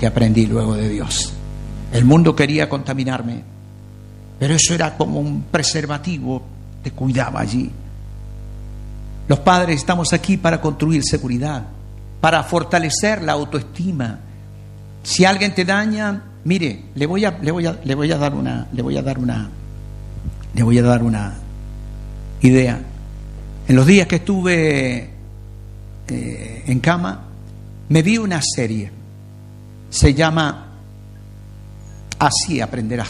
que aprendí luego de Dios. El mundo quería contaminarme, pero eso era como un preservativo, te cuidaba allí. Los padres estamos aquí para construir seguridad, para fortalecer la autoestima. Si alguien te daña, mire, le voy a dar una idea. En los días que estuve en cama, me vi una serie. Se llama Así aprenderás.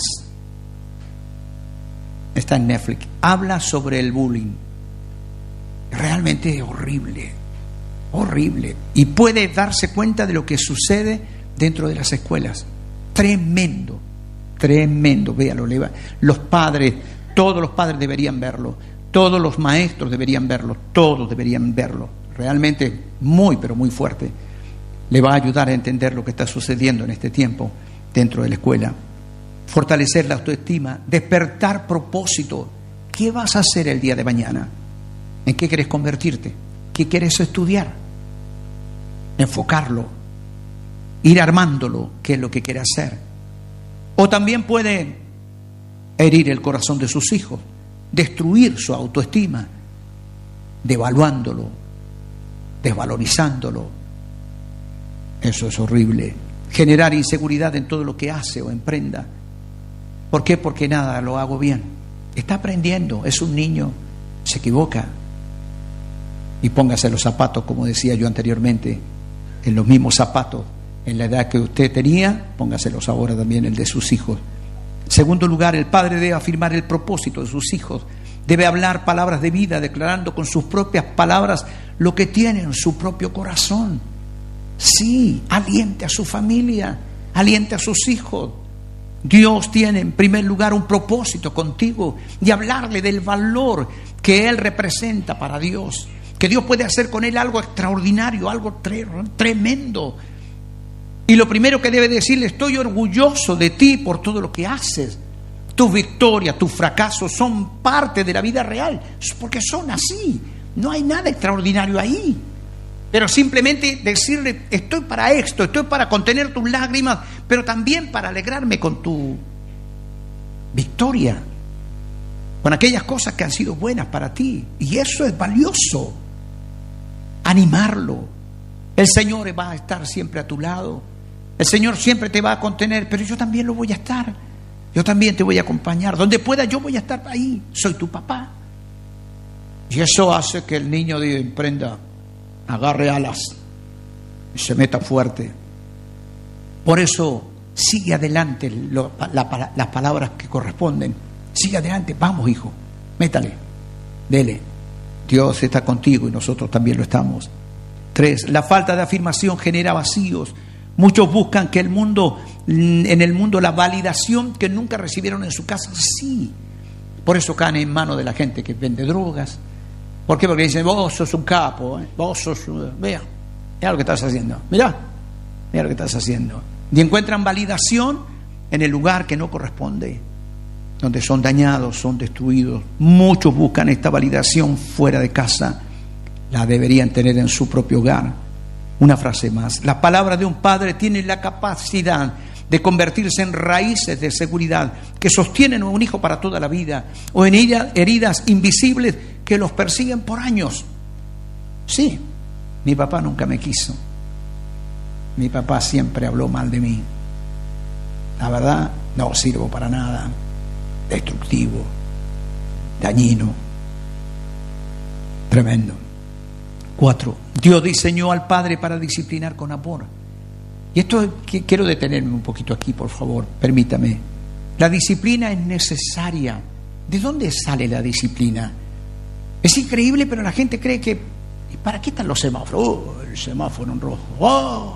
Está en Netflix. Habla sobre el bullying. Realmente es horrible. Horrible. Y puede darse cuenta de lo que sucede dentro de las escuelas. Tremendo. Tremendo. Véalo. Los padres, todos los padres deberían verlo. Todos los maestros deberían verlo. Todos deberían verlo. Realmente muy, pero muy fuerte. Le va a ayudar a entender lo que está sucediendo en este tiempo dentro de la escuela. Fortalecer la autoestima, despertar propósito. ¿Qué vas a hacer el día de mañana? ¿En qué quieres convertirte? ¿Qué quieres estudiar? Enfocarlo, ir armándolo, qué es lo que quiere hacer. O también puede herir el corazón de sus hijos, destruir su autoestima, devaluándolo, desvalorizándolo. Eso es horrible. Generar inseguridad en todo lo que hace o emprenda. ¿Por qué? Porque nada lo hago bien. Está aprendiendo, es un niño, se equivoca. Y póngase los zapatos, como decía yo anteriormente, en los mismos zapatos, en la edad que usted tenía, póngaselos ahora también el de sus hijos. En segundo lugar, el padre debe afirmar el propósito de sus hijos. Debe hablar palabras de vida, declarando con sus propias palabras lo que tiene en su propio corazón. Sí, aliente a su familia, aliente a sus hijos. Dios tiene en primer lugar un propósito contigo y hablarle del valor que Él representa para Dios. Que Dios puede hacer con él algo extraordinario, algo tremendo. Y lo primero que debe decirle: estoy orgulloso de ti por todo lo que haces. Tus victorias, tus fracasos son parte de la vida real, porque son así. No hay nada extraordinario ahí. Pero simplemente decirle: estoy para esto, estoy para contener tus lágrimas, pero también para alegrarme con tu victoria, con aquellas cosas que han sido buenas para ti. Y eso es valioso. Animarlo. El Señor va a estar siempre a tu lado. El Señor siempre te va a contener, pero yo también lo voy a estar. Yo también te voy a acompañar. Donde pueda, yo voy a estar ahí. Soy tu papá. Y eso hace que el niño emprenda, agarre alas y se meta fuerte. Por eso sigue adelante las palabras que corresponden. Sigue adelante. Vamos, hijo, métale, dele. Dios está contigo y nosotros también lo estamos. 3. La falta de afirmación genera vacíos. Muchos buscan en el mundo la validación que nunca recibieron en su casa. Sí. Por eso caen en manos de la gente que vende drogas. ¿Por qué? Porque dicen: vos sos un capo, vos sos... Mira lo que estás haciendo. Mira lo que estás haciendo. Y encuentran validación en el lugar que no corresponde, donde son dañados, son destruidos. Muchos buscan esta validación fuera de casa. La deberían tener en su propio hogar. Una frase más: la palabra de un padre tiene la capacidad de convertirse en raíces de seguridad que sostienen a un hijo para toda la vida, o en heridas invisibles que los persiguen por años. Sí, mi papá nunca me quiso. Mi papá siempre habló mal de mí. La verdad, no sirvo para nada. Destructivo, dañino, tremendo. 4. Dios diseñó al padre para disciplinar con amor. Y esto quiero detenerme un poquito aquí, por favor, permítame. La disciplina es necesaria. ¿De dónde sale la disciplina? Es increíble, pero la gente cree que... ¿para qué están los semáforos? Oh, el semáforo en rojo. Oh.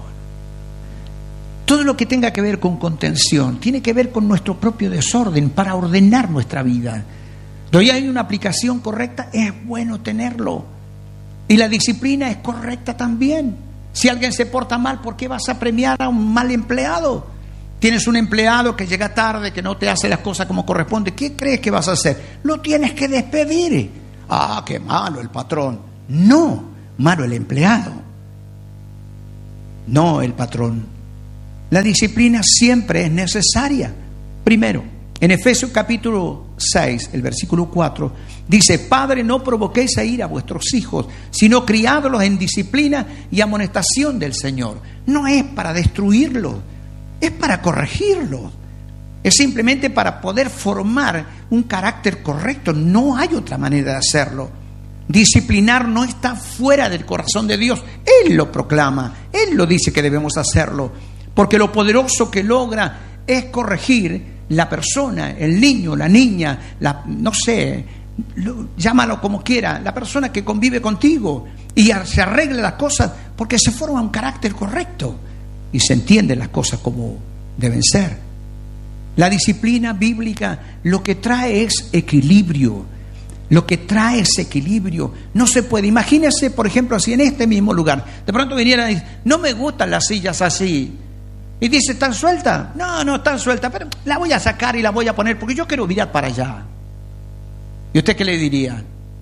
Todo lo que tenga que ver con contención tiene que ver con nuestro propio desorden, para ordenar nuestra vida. Donde hay una aplicación correcta, es bueno tenerlo. Y la disciplina es correcta también. Si alguien se porta mal, ¿por qué vas a premiar a un mal empleado? Tienes un empleado que llega tarde, que no te hace las cosas como corresponde. ¿Qué crees que vas a hacer? Lo tienes que despedir. Ah, qué malo el patrón. No, malo el empleado. No el patrón. La disciplina siempre es necesaria. Primero, en Efesios capítulo 6, el versículo 4, dice: Padre, no provoquéis a ira a vuestros hijos, sino criádlos en disciplina y amonestación del Señor. No es para destruirlos, es para corregirlos. Es simplemente para poder formar un carácter correcto. No hay otra manera de hacerlo. Disciplinar no está fuera del corazón de Dios. Él lo proclama, Él lo dice que debemos hacerlo. Porque lo poderoso que logra es corregir la persona, el niño, la niña, no sé, llámalo como quiera, la persona que convive contigo, y se arregla las cosas porque se forma un carácter correcto y se entienden las cosas como deben ser. La disciplina bíblica lo que trae es equilibrio. Lo que trae es equilibrio. No se puede. Imagínese, por ejemplo, si en este mismo lugar de pronto viniera y dice: no me gustan las sillas así. Y dice: ¿están sueltas? No están sueltas, pero la voy a sacar y la voy a poner porque yo quiero mirar para allá. ¿Y usted qué le diría?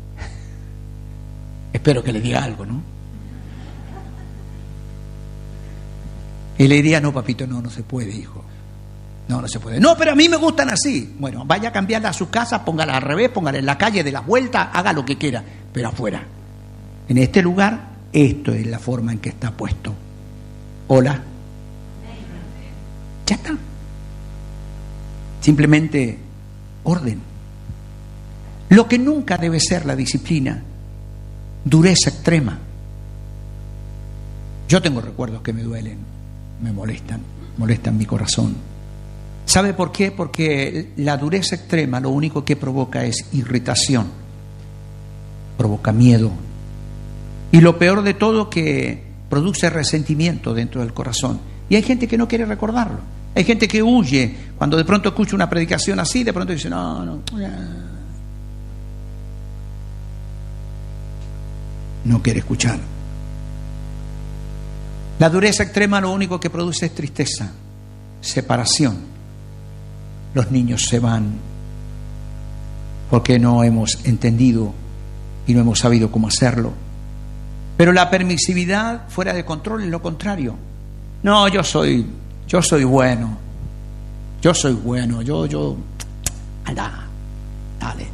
Espero que le diga algo, ¿no? Y le diría: no, papito, no se puede, hijo. No se puede. No, pero a mí me gustan así. Bueno, vaya a cambiarla a su casa, póngala al revés, póngala en la calle de la vuelta, haga lo que quiera, pero afuera. En este lugar, esto es la forma en que está puesto. Hola. Ya está. Simplemente orden. Lo que nunca debe ser la disciplina: dureza extrema. Yo tengo recuerdos que me duelen, me molestan mi corazón. ¿Sabe por qué? Porque la dureza extrema lo único que provoca es irritación, provoca miedo, y lo peor de todo, que produce resentimiento dentro del corazón. Y hay gente que no quiere recordarlo. Hay gente que huye cuando de pronto escucha una predicación así, de pronto dice: no quiere escuchar. La dureza extrema lo único que produce es tristeza, separación. Los niños se van porque no hemos entendido y no hemos sabido cómo hacerlo. Pero la permisividad fuera de control es lo contrario. No, yo soy bueno. Anda, dale.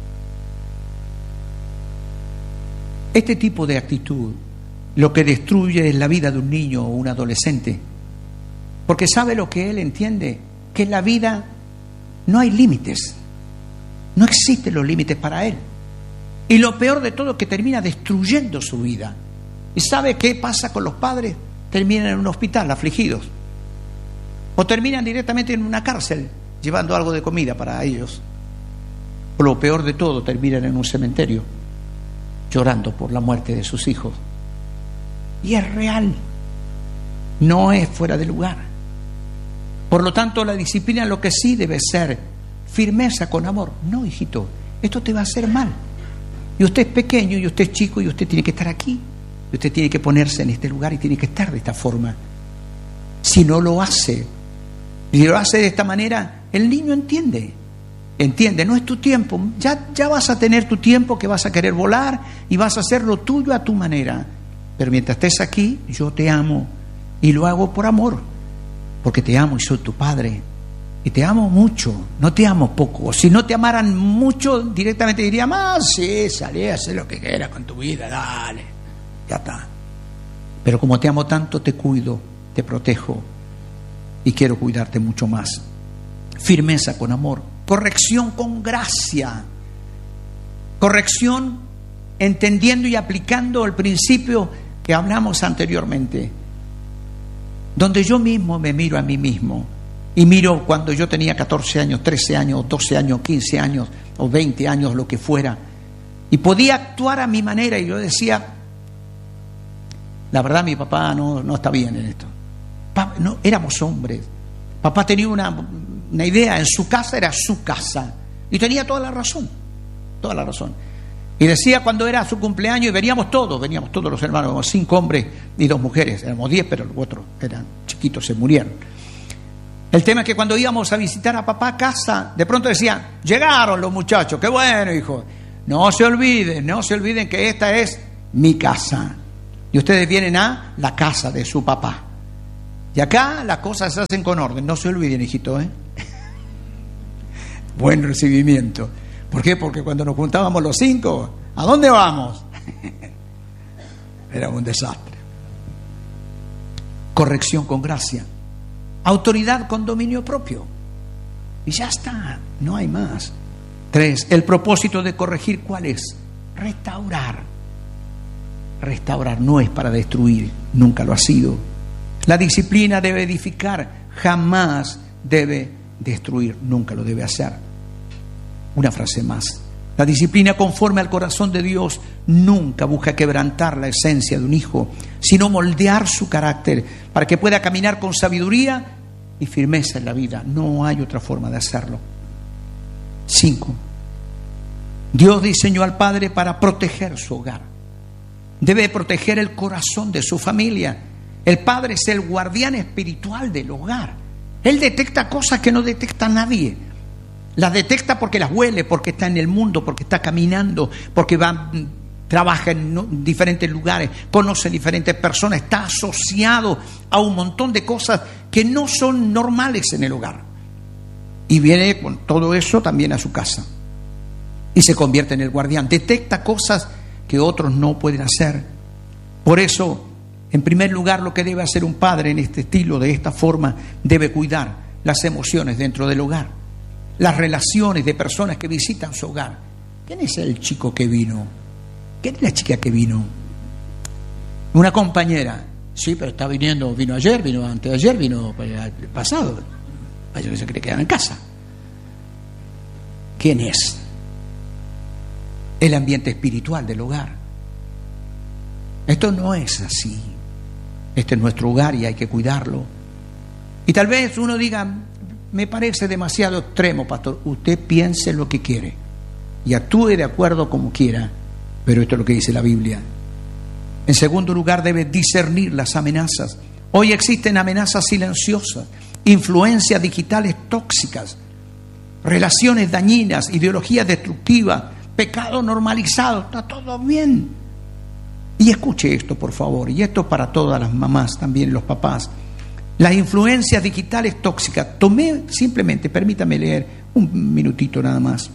Este tipo de actitud lo que destruye es la vida de un niño o un adolescente. Porque sabe lo que él entiende, que en la vida no hay límites. No existen los límites para él. Y lo peor de todo es que termina destruyendo su vida. ¿Y sabe qué pasa con los padres? Terminan en un hospital afligidos. O terminan directamente en una cárcel llevando algo de comida para ellos. O lo peor de todo, terminan en un cementerio llorando por la muerte de sus hijos. Y es real. No es fuera de lugar. Por lo tanto, la disciplina lo que sí debe ser firmeza con amor. No, hijito, esto te va a hacer mal. Y usted es pequeño, y usted es chico, y usted tiene que estar aquí. Y usted tiene que ponerse en este lugar y tiene que estar de esta forma. Si no lo hace, y lo hace de esta manera, el niño entiende, no es tu tiempo. Ya vas a tener tu tiempo, que vas a querer volar y vas a hacer lo tuyo a tu manera. Pero mientras estés aquí, yo te amo y lo hago por amor. Porque te amo y soy tu padre. Y te amo mucho, no te amo poco. Si no te amaran mucho, directamente diría: sí, salí a hacer lo que quieras con tu vida, dale, ya está. Pero como te amo tanto, te cuido, te protejo y quiero cuidarte mucho más. Firmeza con amor, corrección con gracia, corrección entendiendo y aplicando el principio que hablamos anteriormente, donde yo mismo me miro a mí mismo y miro cuando yo tenía 14 años, 13 años, 12 años, 15 años o 20 años, lo que fuera, y podía actuar a mi manera, y yo decía: la verdad, mi papá no está bien en esto. No, éramos hombres. Papá tenía una idea, en su casa era su casa, y tenía toda la razón. Y decía, cuando era su cumpleaños, y veníamos todos los hermanos, éramos 5 hombres y 2 mujeres, éramos 10, pero los otros eran chiquitos, se murieron. El tema es que cuando íbamos a visitar a papá a casa, de pronto decía: llegaron los muchachos, qué bueno, hijo. No se olviden que esta es mi casa. Y ustedes vienen a la casa de su papá. Y acá las cosas se hacen con orden. No se olviden, hijito, ¿eh? Buen recibimiento. ¿Por qué? Porque cuando nos juntábamos los 5, ¿a dónde vamos? Era un desastre. Corrección con gracia. Autoridad con dominio propio. Y ya está, no hay más. 3. El propósito de corregir, ¿cuál es? Restaurar. Restaurar no es para destruir, nunca lo ha sido. La disciplina debe edificar, jamás debe destruir, nunca lo debe hacer. Una frase más. La disciplina conforme al corazón de Dios nunca busca quebrantar la esencia de un hijo, sino moldear su carácter para que pueda caminar con sabiduría y firmeza en la vida. No hay otra forma de hacerlo. 5. Dios diseñó al padre para proteger su hogar. Debe proteger el corazón de su familia. El padre es el guardián espiritual del hogar. Él detecta cosas que no detecta nadie. Las detecta porque las huele, porque está en el mundo, porque está caminando, porque trabaja en diferentes lugares, conoce diferentes personas, está asociado a un montón de cosas que no son normales en el hogar. Y viene con todo eso también a su casa. Y se convierte en el guardián. Detecta cosas que otros no pueden hacer. Por eso, en primer lugar, lo que debe hacer un padre en este estilo, de esta forma, debe cuidar las emociones dentro del hogar. Las relaciones de personas que visitan su hogar. ¿Quién es el chico que vino? ¿Quién es la chica que vino? Una compañera. Sí, pero está viniendo, vino ayer, vino antes de ayer, vino pasado. Vaya que se cree que quedan en casa. ¿Quién es? El ambiente espiritual del hogar. Esto no es así. Este es nuestro hogar y hay que cuidarlo. Y tal vez uno diga, me parece demasiado extremo, pastor. Usted piense lo que quiere y actúe de acuerdo como quiera, pero esto es lo que dice la Biblia. En segundo lugar, debe discernir las amenazas. Hoy existen amenazas silenciosas, influencias digitales tóxicas, relaciones dañinas, ideologías destructivas, pecado normalizado. Está todo bien. Y escuche esto, por favor, y esto para todas las mamás, también los papás. Las influencias digitales tóxicas. Tomé simplemente, permítame leer un minutito nada más.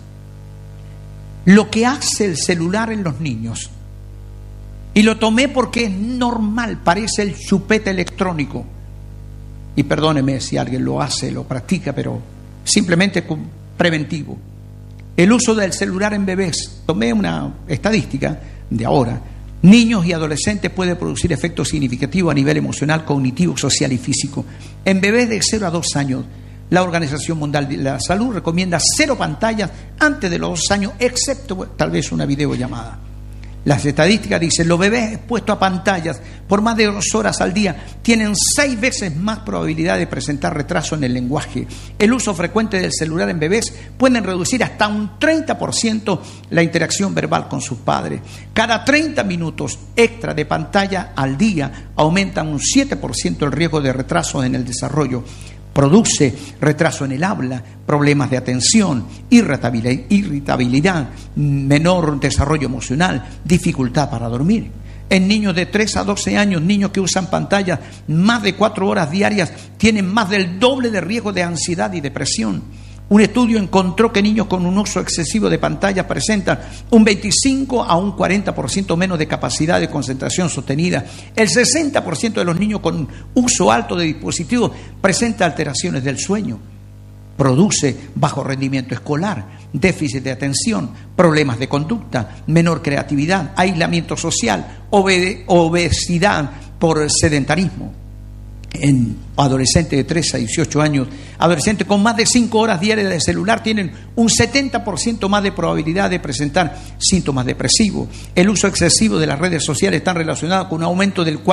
Lo que hace el celular en los niños. Y lo tomé porque es normal, parece el chupete electrónico. Y perdóneme si alguien lo hace, lo practica, pero simplemente preventivo. El uso del celular en bebés. Tomé una estadística de ahora. Niños y adolescentes puede producir efectos significativos a nivel emocional, cognitivo, social y físico. En bebés de 0 a 2 años, la Organización Mundial de la Salud recomienda 0 pantallas antes de los 2 años, excepto tal vez una videollamada. Las estadísticas dicen, los bebés expuestos a pantallas por más de 2 horas al día tienen 6 veces más probabilidad de presentar retraso en el lenguaje. El uso frecuente del celular en bebés puede reducir hasta un 30% la interacción verbal con sus padres. Cada 30 minutos extra de pantalla al día aumentan un 7% el riesgo de retraso en el desarrollo. Produce retraso en el habla, problemas de atención, irritabilidad, menor desarrollo emocional, dificultad para dormir. En niños de 3 a 12 años, niños que usan pantallas más de 4 horas diarias, tienen más del doble de riesgo de ansiedad y depresión. Un estudio encontró que niños con un uso excesivo de pantallas presentan un 25 a un 40% menos de capacidad de concentración sostenida. El 60% de los niños con uso alto de dispositivos presenta alteraciones del sueño. Produce bajo rendimiento escolar, déficit de atención, problemas de conducta, menor creatividad, aislamiento social, obesidad por sedentarismo. En adolescentes de 3 a 18 años, adolescentes con más de 5 horas diarias de celular tienen un 70% más de probabilidad de presentar síntomas depresivos. El uso excesivo de las redes sociales está relacionado con un aumento del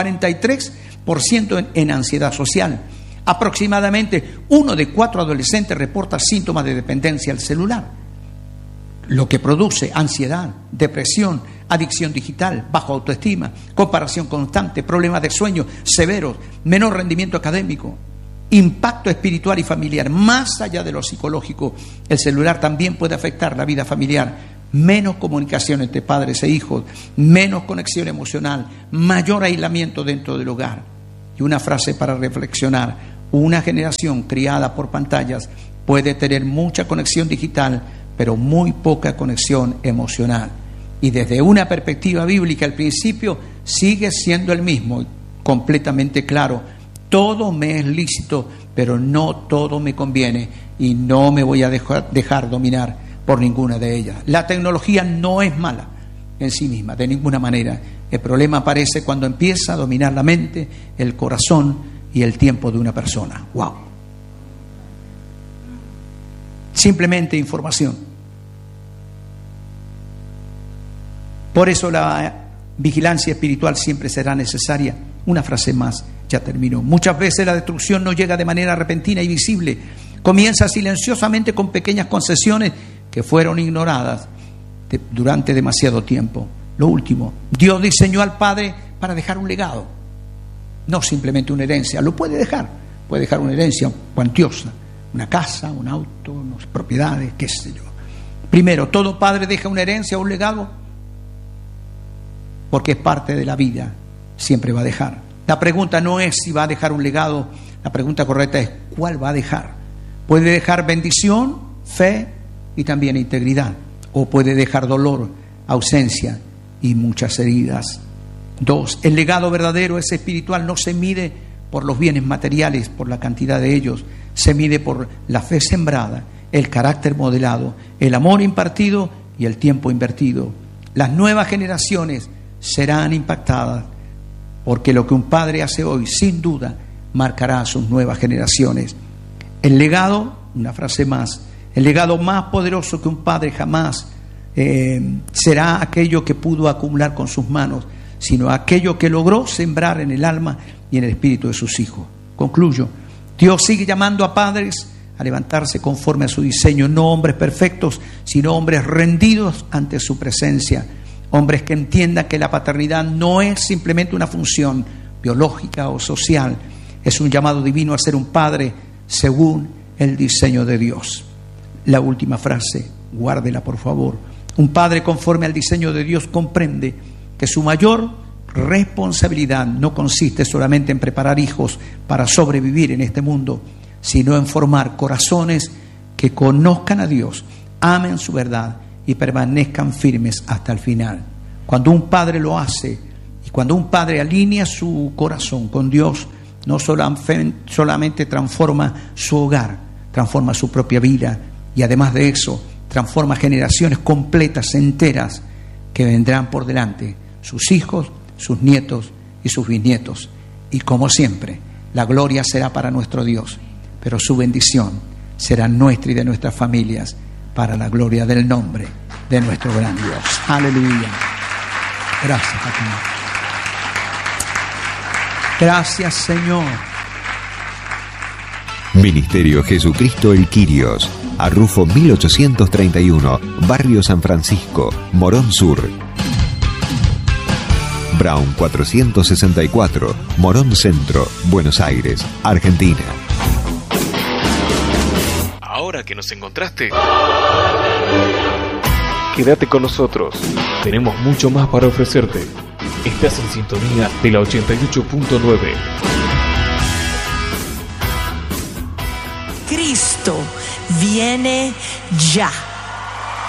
43% en ansiedad social. Aproximadamente 1 de 4 adolescentes reporta síntomas de dependencia al celular, lo que produce ansiedad, depresión, adicción digital, baja autoestima, comparación constante, problemas de sueño severos, menor rendimiento académico, impacto espiritual y familiar. Más allá de lo psicológico, el celular también puede afectar la vida familiar. Menos comunicación entre padres e hijos, menos conexión emocional, mayor aislamiento dentro del hogar. Y una frase para reflexionar: una generación criada por pantallas puede tener mucha conexión digital, pero muy poca conexión emocional. Y desde una perspectiva bíblica, el principio sigue siendo el mismo, completamente claro: todo me es lícito, pero no todo me conviene, y no me voy a dejar dominar por ninguna de ellas. La tecnología no es mala en sí misma, de ninguna manera. El problema aparece cuando empieza a dominar la mente, el corazón y el tiempo de una persona. ¡Wow! Simplemente información. Por eso la vigilancia espiritual siempre será necesaria. Una frase más, ya terminó. Muchas veces la destrucción no llega de manera repentina y visible. Comienza silenciosamente con pequeñas concesiones que fueron ignoradas durante demasiado tiempo. Lo último, Dios diseñó al padre para dejar un legado, no simplemente una herencia. Lo puede dejar una herencia cuantiosa, una casa, un auto, unas propiedades, qué sé yo. Primero, todo padre deja una herencia o un legado porque es parte de la vida, siempre va a dejar. La pregunta no es si va a dejar un legado, la pregunta correcta es ¿cuál va a dejar? Puede dejar bendición, fe y también integridad, o puede dejar dolor, ausencia y muchas heridas. 2. El legado verdadero es espiritual, no se mide por los bienes materiales, por la cantidad de ellos, se mide por la fe sembrada, el carácter modelado, el amor impartido y el tiempo invertido. Las nuevas generaciones serán impactadas porque lo que un padre hace hoy, sin duda, marcará a sus nuevas generaciones. El legado, una frase más, el legado más poderoso que un padre jamás será aquello que pudo acumular con sus manos, sino aquello que logró sembrar en el alma y en el espíritu de sus hijos. Concluyo. Dios sigue llamando a padres a levantarse conforme a su diseño, no hombres perfectos, sino hombres rendidos ante su presencia, hombres que entiendan que la paternidad no es simplemente una función biológica o social, es un llamado divino a ser un padre según el diseño de Dios. La última frase, guárdela por favor. Un padre conforme al diseño de Dios comprende que su mayor responsabilidad no consiste solamente en preparar hijos para sobrevivir en este mundo, sino en formar corazones que conozcan a Dios, amen su verdad y permanezcan firmes hasta el final. Cuando un padre lo hace y cuando un padre alinea su corazón con Dios, no solamente transforma su hogar, transforma su propia vida y además de eso transforma generaciones completas, enteras, que vendrán por delante, sus hijos, sus nietos y sus bisnietos. Y como siempre, la gloria será para nuestro Dios, pero su bendición será nuestra y de nuestras familias, para la gloria del nombre de nuestro gran Dios. Aleluya. Gracias, Fatima. Gracias, Señor. Ministerio Jesucristo el Quirios, Arrufo 1831, Barrio San Francisco, Morón Sur. Brown 464, Morón Centro, Buenos Aires, Argentina. Ahora que nos encontraste, quédate con nosotros. Tenemos mucho más para ofrecerte. Estás en sintonía de la 88.9. Cristo viene ya.